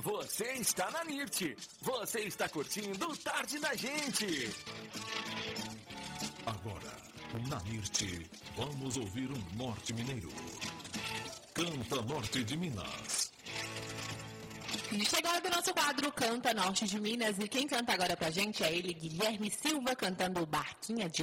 Você está na NIRT. Você está curtindo o Tarde da Gente. Agora, na NIRT, vamos ouvir um norte mineiro. Canta Norte de Minas. E chegou a hora do nosso quadro Canta Norte de Minas. E quem canta agora pra gente é ele, Guilherme Silva, cantando Barquinha de